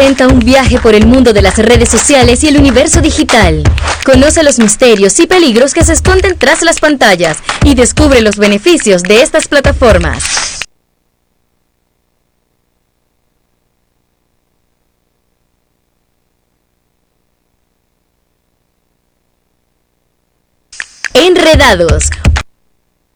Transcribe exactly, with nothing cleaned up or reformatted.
presenta un viaje por el mundo de las redes sociales y el universo digital. Conoce los misterios y peligros que se esconden tras las pantallas y descubre los beneficios de estas plataformas. Enredados,